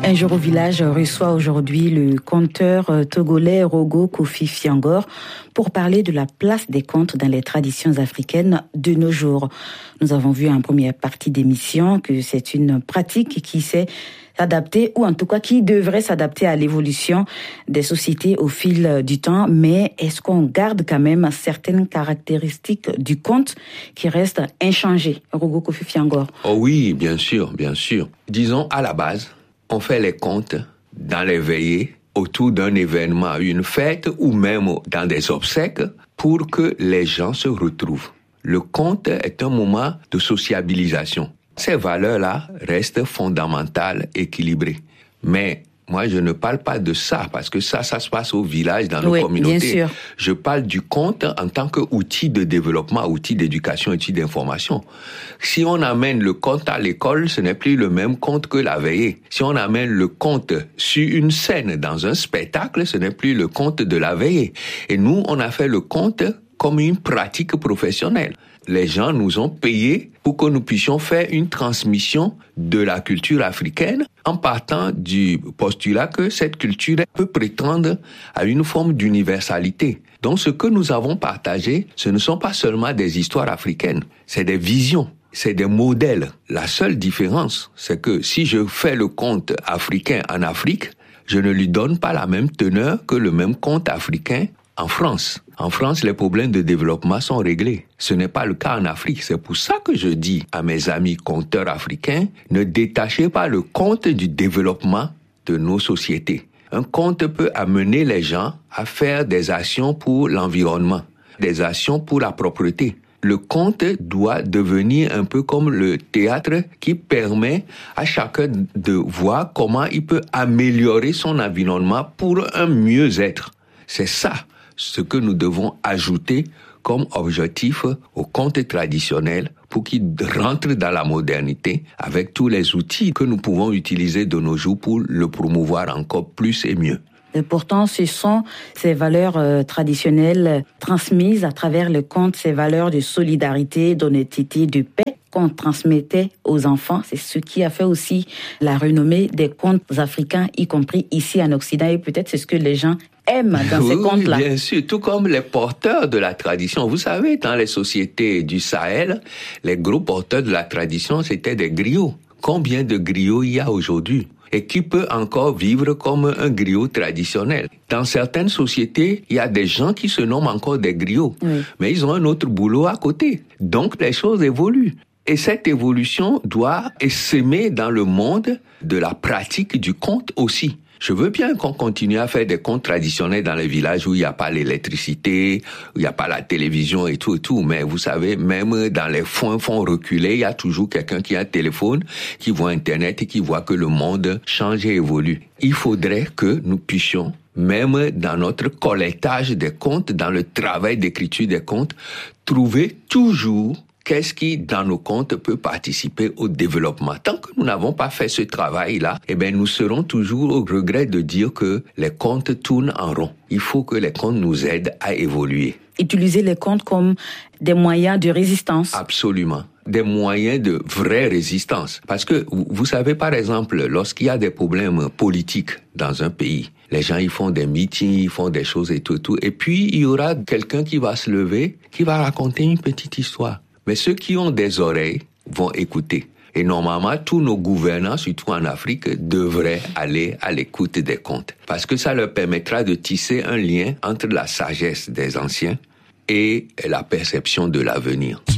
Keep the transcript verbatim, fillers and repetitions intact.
Un jour au village reçoit aujourd'hui le conteur togolais Rogo Kofi Fiangor pour parler de la place des contes dans les traditions africaines de nos jours. Nous avons vu en première partie d'émission que c'est une pratique qui s'est adapter ou en tout cas qui devrait s'adapter à l'évolution des sociétés au fil du temps. Mais est-ce qu'on garde quand même certaines caractéristiques du conte qui restent inchangées? Rogo Kofi Fiangor. Oh oui, bien sûr, bien sûr. Disons, à la base, on fait les contes dans les veillées autour d'un événement, une fête ou même dans des obsèques pour que les gens se retrouvent. Le conte est un moment de sociabilisation. Ces valeurs-là restent fondamentales, équilibrées. Mais moi, je ne parle pas de ça, parce que ça, ça se passe au village, dans nos oui, communautés. Bien sûr. Je parle du conte en tant qu'outil de développement, outil d'éducation, outil d'information. Si on amène le conte à l'école, ce n'est plus le même conte que la veillée. Si on amène le conte sur une scène, dans un spectacle, ce n'est plus le conte de la veillée. Et nous, on a fait le conte comme une pratique professionnelle. Les gens nous ont payés pour que nous puissions faire une transmission de la culture africaine en partant du postulat que cette culture peut prétendre à une forme d'universalité. Donc ce que nous avons partagé, ce ne sont pas seulement des histoires africaines, c'est des visions, c'est des modèles. La seule différence, c'est que si je fais le conte africain en Afrique, je ne lui donne pas la même teneur que le même conte africain en France. En France, les problèmes de développement sont réglés. Ce n'est pas le cas en Afrique. C'est pour ça que je dis à mes amis conteurs africains, ne détachez pas le conte du développement de nos sociétés. Un conte peut amener les gens à faire des actions pour l'environnement, des actions pour la propreté. Le conte doit devenir un peu comme le théâtre qui permet à chacun de voir comment il peut améliorer son environnement pour un mieux-être. C'est ça ce que nous devons ajouter comme objectif au conte traditionnel pour qu'il rentre dans la modernité avec tous les outils que nous pouvons utiliser de nos jours pour le promouvoir encore plus et mieux. Et pourtant, ce sont ces valeurs euh, traditionnelles transmises à travers le conte, ces valeurs de solidarité, d'honnêteté, de paix qu'on transmettait aux enfants. C'est ce qui a fait aussi la renommée des contes africains, y compris ici en Occident. Et peut-être c'est ce que les gens aiment dans oui, ces contes-là. Bien sûr, tout comme les porteurs de la tradition. Vous savez, dans les sociétés du Sahel, les gros porteurs de la tradition, c'était des griots. Combien de griots il y a aujourd'hui ? Et qui peut encore vivre comme un griot traditionnel. Dans certaines sociétés, il y a des gens qui se nomment encore des griots, oui. Mais ils ont un autre boulot à côté. Donc les choses évoluent. Et cette évolution doit essaimer dans le monde de la pratique du conte aussi. Je veux bien qu'on continue à faire des contes traditionnels dans les villages où il n'y a pas l'électricité, où il n'y a pas la télévision et tout et tout. Mais vous savez, même dans les fonds, fonds reculés, il y a toujours quelqu'un qui a un téléphone, qui voit Internet et qui voit que le monde change et évolue. Il faudrait que nous puissions, même dans notre collectage des contes, dans le travail d'écriture des contes, trouver toujours qu'est-ce qui, dans nos contes, peut participer au développement. Tant que nous n'avons pas fait ce travail-là, eh bien, nous serons toujours au regret de dire que les contes tournent en rond. Il faut que les contes nous aident à évoluer. Utiliser les contes comme des moyens de résistance. Absolument. Des moyens de vraie résistance. Parce que, vous savez, par exemple, lorsqu'il y a des problèmes politiques dans un pays, les gens, ils font des meetings, ils font des choses et tout, et tout. Et puis, il y aura quelqu'un qui va se lever, qui va raconter une petite histoire. Mais ceux qui ont des oreilles vont écouter. Et normalement, tous nos gouvernants, surtout en Afrique, devraient aller à l'écoute des contes. Parce que ça leur permettra de tisser un lien entre la sagesse des anciens et la perception de l'avenir.